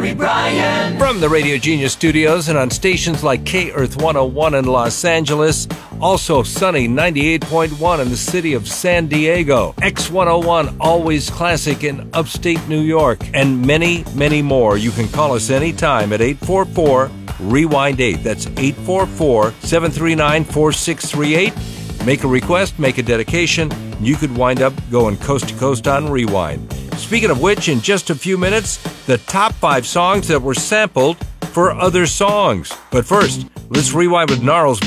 Gary Bryan. From the Radio Genius studios and on stations like K-Earth 101 in Los Angeles, also Sunny 98.1 in the city of San Diego, X101 Always Classic in upstate New York, and many, many more. You can call us anytime at 844-REWIND-8. That's 844-739-4638. Make a request, make a dedication. You could wind up going coast to coast on Rewind. Speaking of which, in just a few minutes, the top 5 songs that were sampled for other songs. But first, let's rewind with Gnarls